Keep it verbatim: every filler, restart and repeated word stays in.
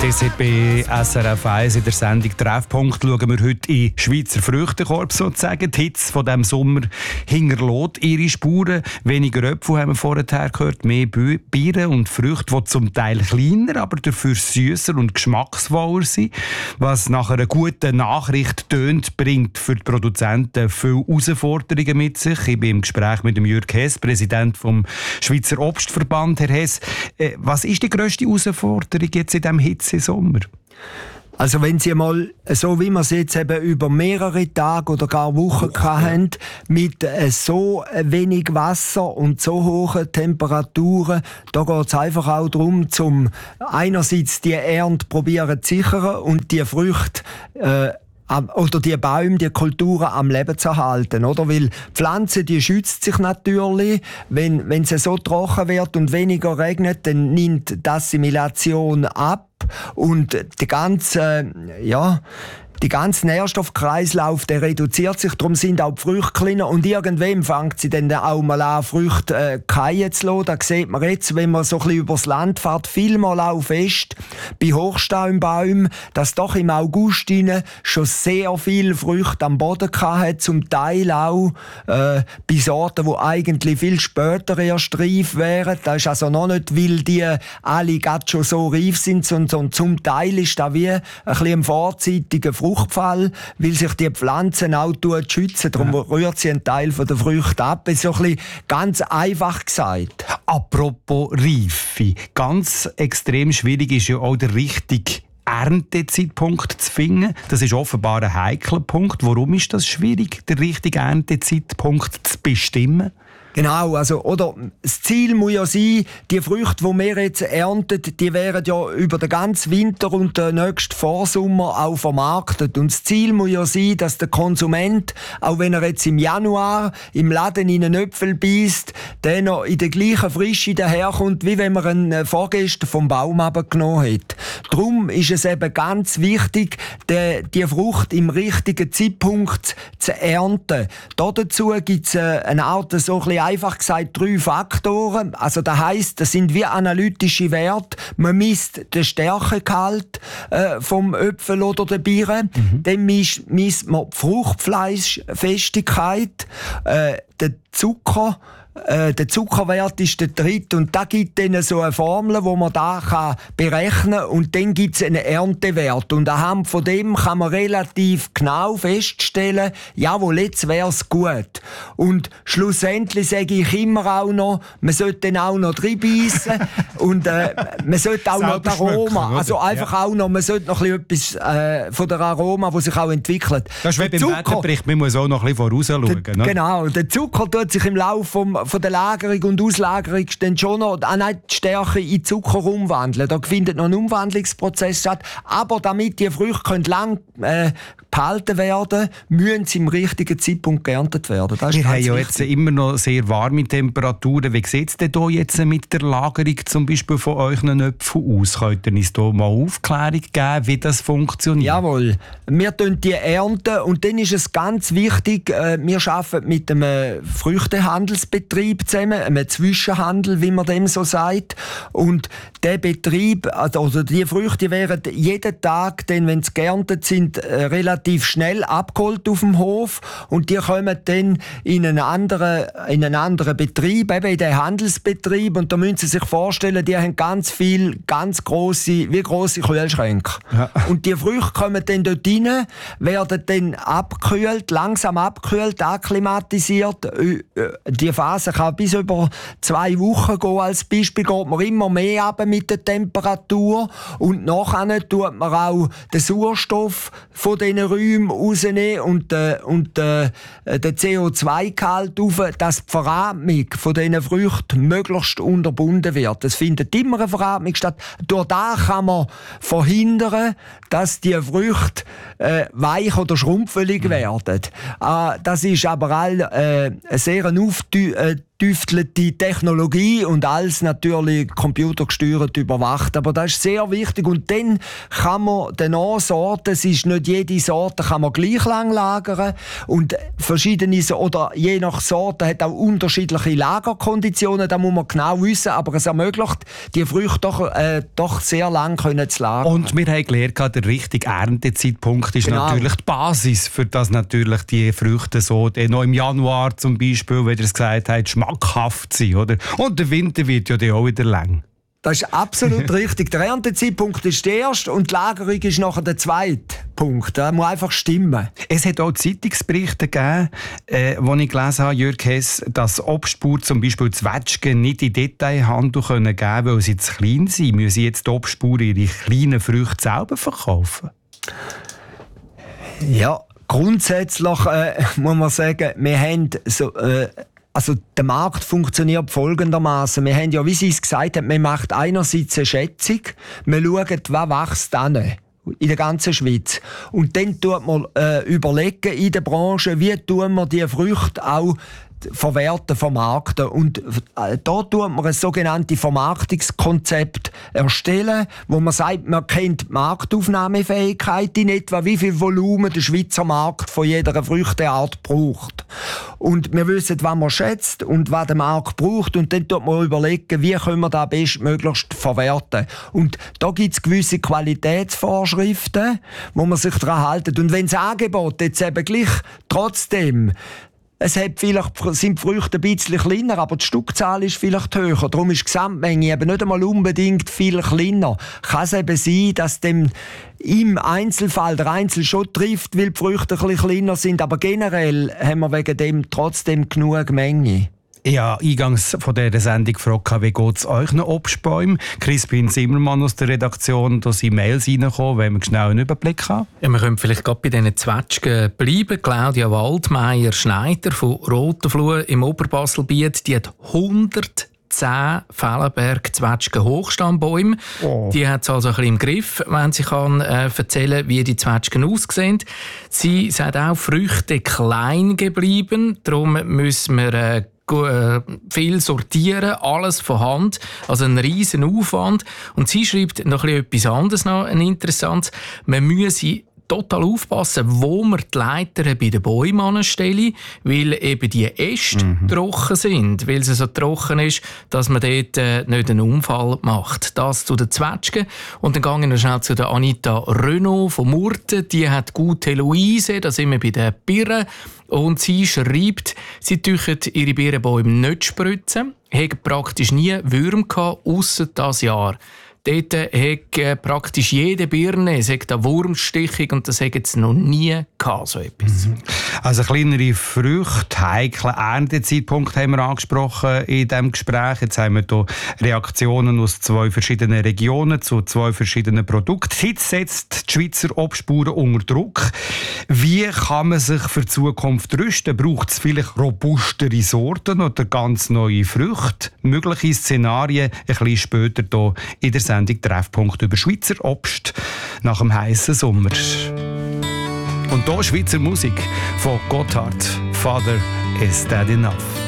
D C B S R F eins in der Sendung Treffpunkt schauen wir heute in Schweizer Früchtekorb sozusagen. Die Hitze von diesem Sommer hinterlässt ihre Spuren. Weniger Äpfel haben wir vorher gehört, mehr Beeren und Früchte, die zum Teil kleiner, aber dafür süsser und geschmacksvoller sind. Was nach einer guten Nachricht tönt, bringt für die Produzenten viele Herausforderungen mit sich. Ich bin im Gespräch mit dem Jürg Hess, Präsident vom Schweizer Obstverband. Herr Hess, was ist die grösste Herausforderung jetzt in diesem Hitzesommer? Also wenn Sie mal, so wie wir es jetzt eben über mehrere Tage oder gar Wochen hatten, mit so wenig Wasser und so hohen Temperaturen, da geht es einfach auch darum, zum einerseits die Ernte probieren zu sichern und die Früchte äh, oder die Bäume, die Kulturen am Leben zu erhalten, oder? Weil die Pflanze, die schützt sich natürlich. Wenn, wenn es so trocken wird und weniger regnet, dann nimmt die Assimilation ab und die ganze, ja, die ganze Nährstoffkreislauf, der reduziert sich, darum sind auch die Früchte kleiner und irgendwann fängt sie dann auch mal an, Früchte äh, fallen zu lassen. Das sieht man jetzt, wenn man so ein bisschen übers Land fährt, vielmal auch fest, bei Hochstaumbäumen, dass doch im August rein schon sehr viele Früchte am Boden hatten, zum Teil auch äh, bei Sorten, die eigentlich viel später erst reif wären. Das ist also noch nicht, weil die alle gerade schon so reif sind, sondern zum Teil ist das wie ein bisschen ein vorzeitiger Fruchtfall, weil sich die Pflanzen auch schützen. Darum ja. rührt sie einen Teil der Früchte ab. Das ist so ein bisschen ganz einfach gesagt. Apropos Reife. Ganz extrem schwierig ist ja auch der richtige Erntezeitpunkt zu finden. Das ist offenbar ein heikler Punkt. Warum ist das schwierig, den richtigen Erntezeitpunkt zu bestimmen? Genau, also, oder, das Ziel muss ja sein, die Früchte, die wir jetzt ernten, die werden ja über den ganzen Winter und den nächsten Vorsommer auch vermarktet. Und das Ziel muss ja sein, dass der Konsument, auch wenn er jetzt im Januar im Laden in einen Äpfel beißt, der noch in der gleichen Frische daherkommt, wie wenn man einen vorgestern vom Baum abgenommen hat. Darum ist es eben ganz wichtig, die, die Frucht im richtigen Zeitpunkt zu ernten. Dazu gibt es eine Art, so ein bisschen einfach gesagt, drei Faktoren. Also das heisst, das sind wie analytische Werte. Man misst den Stärkegehalt äh, vom Äpfel oder der Birne. Mhm. Dann misst, misst man die Fruchtfleischfestigkeit, äh, den Zucker. Äh, der Zuckerwert ist der dritte und da gibt dann so eine Formel, wo man da kann berechnen kann und dann gibt es einen Erntewert und anhand von dem kann man relativ genau feststellen, jawohl, jetzt wäre es gut. Und schlussendlich sage ich immer auch noch, man sollte dann auch noch reinbeissen und äh, man sollte auch noch das Aroma, also einfach ja. auch noch, man sollte noch ein bisschen etwas äh, von der Aroma, das sich auch entwickelt. Das ist wie beim Wetterbericht, man muss auch noch ein bisschen vorausschauen. Der, ne? Genau, der Zucker tut sich im Laufe vom von der Lagerung und Auslagerung dann schon noch ah nein, die Stärke in Zucker umwandeln. Da findet noch ein Umwandlungsprozess statt. Aber damit die Früchte lang äh, behalten werden, müssen sie im richtigen Zeitpunkt geerntet werden. Das ist Wir haben ja wichtig. Jetzt immer noch sehr warme Temperaturen. Wie sieht es denn hier jetzt mit der Lagerung zum Beispiel von euren Äpfeln aus? Könnt ihr uns hier mal Aufklärung geben, wie das funktioniert? Jawohl. Wir tun die ernten und dann ist es ganz wichtig, äh, wir arbeiten mit einem Früchtehandelsbetrieb zusammen, einem Zwischenhandel, wie man dem so sagt. Und der Betrieb, also die Früchte werden jeden Tag, denn wenn sie geerntet sind, relativ schnell abgeholt auf dem Hof und die kommen dann in einen anderen, in einen anderen Betrieb, eben in den Handelsbetrieb. Und da müssen Sie sich vorstellen, die haben ganz viel, ganz grosse, wie grosse Kühlschränke. Ja. Und die Früchte kommen dann dort rein, werden dann abgekühlt, langsam abgekühlt, akklimatisiert. Die Phase kann bis über zwei Wochen gehen. Als Beispiel geht man immer mehr runter mit der Temperatur und nachher tut man auch den Sauerstoff von diesen Räumen rausnehmen und, äh, und äh, den C O zwei Gehalt auf, dass die Veratmung von diesen Früchten möglichst unterbunden wird. Es findet immer eine Veratmung statt. Durch das kann man verhindern, dass die Früchte äh, weich oder schrumpfelig werden. Äh, das ist aber all, äh, eine sehr auftü- äh, tüftelte Technologie und alles natürlich computergesteuert überwacht. Aber das ist sehr wichtig. Und dann kann man den Sorten, es ist nicht jede Sorte kann man gleich lang lagern. Und verschiedene, oder je nach Sorte hat auch unterschiedliche Lagerkonditionen. Da muss man genau wissen. Aber es ermöglicht, die Früchte doch, äh, doch sehr lang können zu lagern. Und wir haben gelernt, der richtige Erntezeitpunkt ist genau. natürlich die Basis, für das natürlich die Früchte so noch im Januar zum Beispiel, wie ihr es gesagt habt, schmackhaft sind, oder? Und der Winter wird ja dann auch wieder lang. Das ist absolut richtig. Der Erntezeitpunkt ist der erste und die Lagerung ist nachher der zweite Punkt. Das muss einfach stimmen. Es hat auch Zeitungsberichte gegeben, äh, wo ich gelesen habe, Jürg Hess, dass Obstbauern zum Beispiel Zwetschgen nicht in Detailhandel geben können, weil sie zu klein sind. Müssen jetzt die Obstbauern ihre kleinen Früchte selber verkaufen? Ja, grundsätzlich äh, muss man sagen, wir haben so... Äh, Also der Markt funktioniert folgendermaßen. Wir haben ja, wie Sie es gesagt haben, man macht einerseits eine Schätzung, wir schauen, was wächst an in der ganzen Schweiz. Und dann tut man äh, überlegen in der Branche, wie tun wir die Früchte auch verwerten, vermarkten. Und äh, da tut man ein sogenanntes Vermarktungskonzept erstellen, wo man sagt, man kennt die Marktaufnahmefähigkeit in etwa, wie viel Volumen der Schweizer Markt von jeder Früchteart braucht. Und wir wissen, was man schätzt und was der Markt braucht. Und dann tut man überlegen, wie können wir das bestmöglichst verwerten. Und da gibt es gewisse Qualitätsvorschriften, wo man sich daran hält. Und wenn das Angebot jetzt eben gleich trotzdem Es hat vielleicht, sind die Früchte ein bisschen kleiner, aber die Stückzahl ist vielleicht höher. Darum ist die Gesamtmenge eben nicht einmal unbedingt viel kleiner. Kann es eben sein, dass dem im Einzelfall der Einzel schon trifft, weil die Früchte ein bisschen kleiner sind, aber generell haben wir wegen dem trotzdem genug Menge. Ich habe eingangs von dieser Sendung gefragt, wie geht es euch noch Obstbäumen? Crispin Zimmermann aus der Redaktion, da sind Mails reingekommen, wenn wir schnell einen Überblick haben. Ja, wir können vielleicht gerade bei diesen Zwetschgen bleiben. Claudia Waldmeier-Schneider von Rotenfluh im Oberbaselbiet, die hat hundertzehn Fellenberg-Zwetschgen Hochstammbäume. Oh. Die hat es also ein bisschen im Griff, wenn sie kann, äh, erzählen, wie die Zwetschgen aussehen. Sie sagt auch, Früchte klein geblieben, darum müssen wir äh, viel sortieren, alles von Hand, also ein riesen Aufwand. Und sie schreibt noch etwas anderes, noch ein interessantes. Man müsse total aufpassen, wo man die Leiter bei den Bäumen anstellen, weil eben die Äste mhm. trocken sind, weil es so trocken ist, dass man dort äh, nicht einen Unfall macht. Das zu den Zwetschgen. Und dann gehen wir schnell zu der Anita Renaud von Murten. Die hat gute Luise, da sind wir bei den Birnen. Und sie schreibt, sie tüchen ihre Birnenbäume nicht spritzen, haben praktisch nie Würmer gehabt, ausser das Jahr. Dort hat praktisch jede Birne eine Wurmstichung und das hat es noch nie gehabt, so etwas. Also kleinere Früchte, heikle Erntezeitpunkt haben wir angesprochen in diesem Gespräch. Jetzt haben wir hier Reaktionen aus zwei verschiedenen Regionen zu zwei verschiedenen Produkten. Hitze setzt die Schweizer Obstbauern unter Druck. Wie kann man sich für die Zukunft rüsten? Braucht es vielleicht robustere Sorten oder ganz neue Früchte? Mögliche Szenarien ein bisschen später hier in der Sendung Treffpunkt über Schweizer Obst nach dem heißen Sommer. Und hier Schweizer Musik von Gotthard. Father, is that enough?